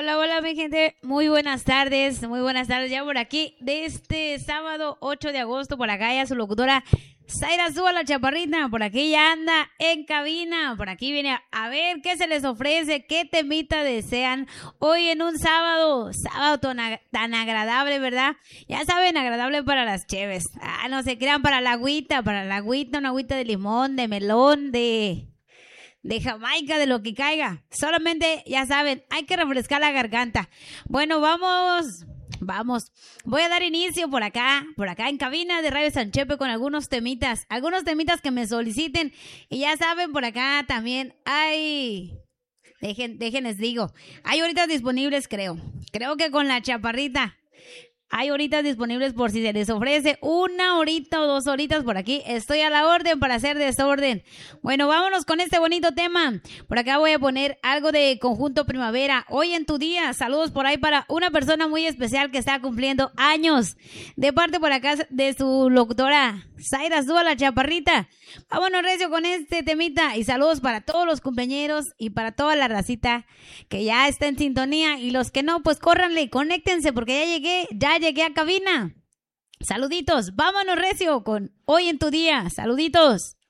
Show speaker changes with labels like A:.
A: Hola, hola mi gente, muy buenas tardes ya por aquí de este sábado 8 de agosto. Por acá ya su locutora Zaira Azúa, la chaparrita, por aquí ya anda en cabina, por aquí viene a ver qué se les ofrece, qué temita desean hoy en un sábado tan agradable, ¿verdad? Ya saben, agradable para las cheves, no se crean, para la agüita, una agüita de limón, de melón, de Jamaica, de lo que caiga. Solamente, ya saben, hay que refrescar la garganta. Bueno, vamos. Voy a dar inicio por acá en cabina de Radio Sanchepe con algunos temitas que me soliciten. Y ya saben, por acá también hay... Déjenles digo, hay ahorita disponibles, creo que con la chaparrita. Hay horitas disponibles por si se les ofrece 1 horita o 2 horitas por aquí. Estoy a la orden para hacer desorden. Bueno, vámonos con este bonito tema. Por acá voy a poner algo de Conjunto Primavera. Hoy en tu día, saludos por ahí para una persona muy especial que está cumpliendo años. De parte por acá de su locutora Zaira Azúa, la chaparrita. Vámonos recio con este temita. Y saludos para todos los compañeros y para toda la racita que ya está en sintonía. Y los que no, pues córranle, conéctense porque ya llegué a cabina. Saluditos, vámonos recio con Hoy en tu día. Saluditos.